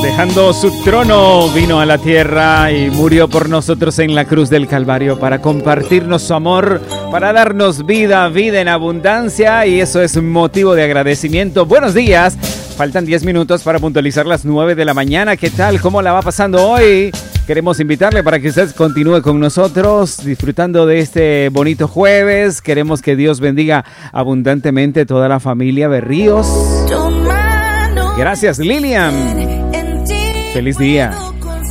Dejando su trono, vino a la tierra y murió por nosotros en la cruz del Calvario para compartirnos su amor, para darnos vida, vida en abundancia, y eso es un motivo de agradecimiento. Buenos días, faltan 10 minutos para puntualizar las 9 de la mañana. ¿Qué tal? ¿Cómo la va pasando hoy? Queremos invitarle para que usted continúe con nosotros disfrutando de este bonito jueves. Queremos que Dios bendiga abundantemente toda la familia Berríos. Gracias, Lilian. Feliz día.